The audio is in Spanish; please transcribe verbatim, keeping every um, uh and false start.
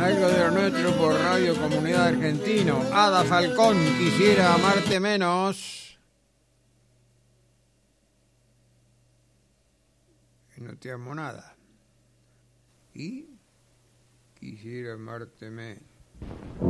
Algo de lo nuestro por Radio Comunidad Argentino. Ada Falcón, quisiera amarte menos. Y no te amo nada. Y quisiera amarte menos.